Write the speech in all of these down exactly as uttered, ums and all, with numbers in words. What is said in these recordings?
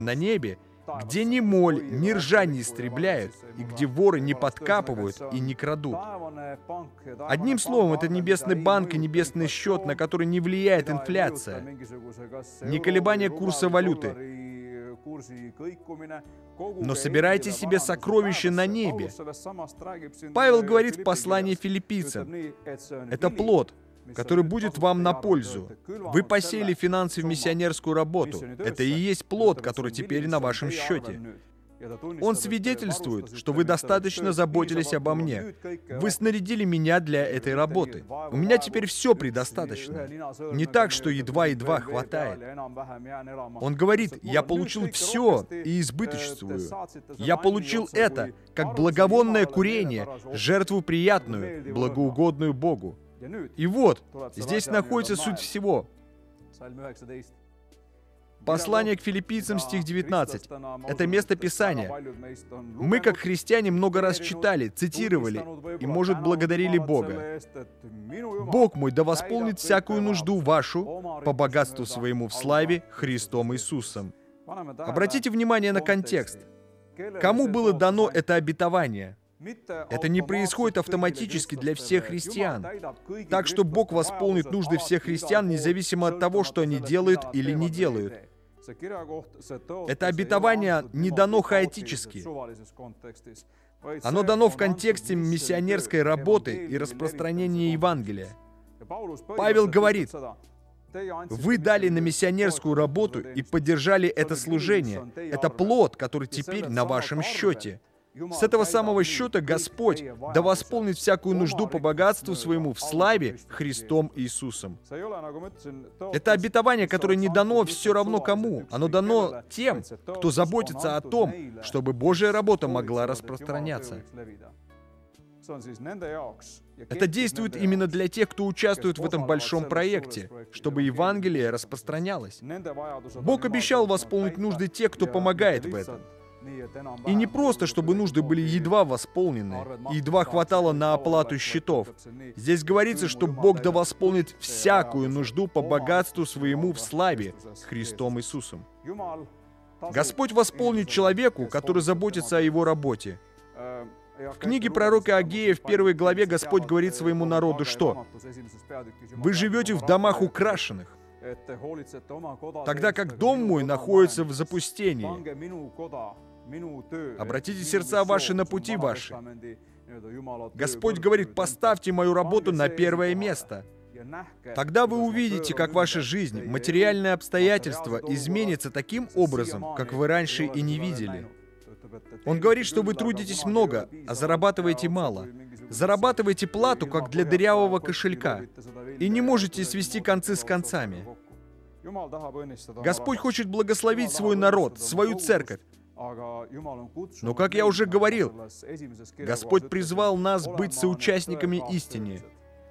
на небе, где ни моль, ни ржа не истребляют, и где воры не подкапывают и не крадут. Одним словом, это небесный банк и небесный счет, на который не влияет инфляция, не колебания курса валюты. Но собирайте себе сокровища на небе. Павел говорит в послании филиппийцам, это плод, который будет вам на пользу. Вы посеяли финансы в миссионерскую работу. Это и есть плод, который теперь на вашем счете. Он свидетельствует, что вы достаточно заботились обо мне. Вы снарядили меня для этой работы. У меня теперь все предостаточно. Не так, что едва-едва хватает. Он говорит, я получил все и избыточствую. Я получил это, как благовонное курение, жертву приятную, благоугодную Богу. И вот, здесь находится суть всего. Послание к филиппийцам, стих девятнадцать. Это место Писания. Мы, как христиане, много раз читали, цитировали и, может, благодарили Бога. «Бог мой да восполнит всякую нужду вашу по богатству своему в славе Христом Иисусом». Обратите внимание на контекст. Кому было дано это обетование? Это не происходит автоматически для всех христиан. Так что Бог восполнит нужды всех христиан, независимо от того, что они делают или не делают. Это обетование не дано хаотически. Оно дано в контексте миссионерской работы и распространения Евангелия. Павел говорит, вы дали на миссионерскую работу и поддержали это служение. Это плод, который теперь на вашем счете. С этого самого счета Господь да восполнит всякую нужду по богатству своему в славе Христом Иисусом. Это обетование, которое не дано все равно кому. Оно дано тем, кто заботится о том, чтобы Божья работа могла распространяться. Это действует именно для тех, кто участвует в этом большом проекте, чтобы Евангелие распространялось. Бог обещал восполнить нужды тех, кто помогает в этом. И не просто, чтобы нужды были едва восполнены, и едва хватало на оплату счетов. Здесь говорится, что Бог да восполнит всякую нужду по богатству своему в славе Христом Иисусом. Господь восполнит человеку, который заботится о его работе. В книге пророка Агея в первой главе Господь говорит своему народу, что «Вы живете в домах украшенных, тогда как дом мой находится в запустении. Обратите сердца ваши на пути ваши». Господь говорит, поставьте мою работу на первое место. Тогда вы увидите, как ваша жизнь, материальные обстоятельства изменятся таким образом, как вы раньше и не видели. Он говорит, что вы трудитесь много, а зарабатываете мало. Зарабатываете плату, как для дырявого кошелька, и не можете свести концы с концами. Господь хочет благословить свой народ, свою церковь. Но, как я уже говорил, Господь призвал нас быть соучастниками истины.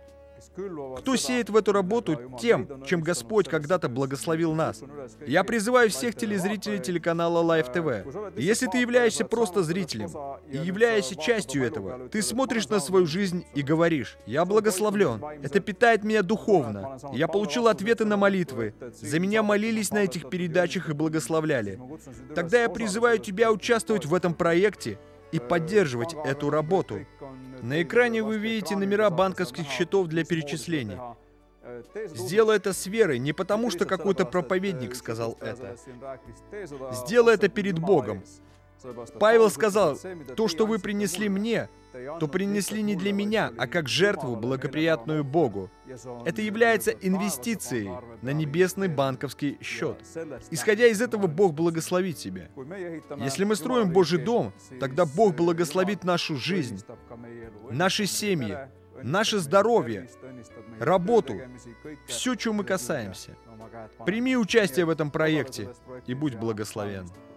Кто сеет в эту работу тем, чем Господь когда-то благословил нас? Я призываю всех телезрителей телеканала Live ти ви. Если ты являешься просто зрителем и являешься частью этого, ты смотришь на свою жизнь и говоришь, «Я благословлен, это питает меня духовно, я получил ответы на молитвы, за меня молились на этих передачах и благословляли». Тогда я призываю тебя участвовать в этом проекте и поддерживать эту работу. На экране вы видите номера банковских счетов для перечислений. Сделай это с верой, не потому что какой-то проповедник сказал это. Сделай это перед Богом. Павел сказал, то, что вы принесли мне, то принесли не для меня, а как жертву, благоприятную Богу. Это является инвестицией на небесный банковский счет. Исходя из этого, Бог благословит тебя. Если мы строим Божий дом, тогда Бог благословит нашу жизнь, наши семьи, наше здоровье, работу, все, чем мы касаемся. Прими участие в этом проекте и будь благословен.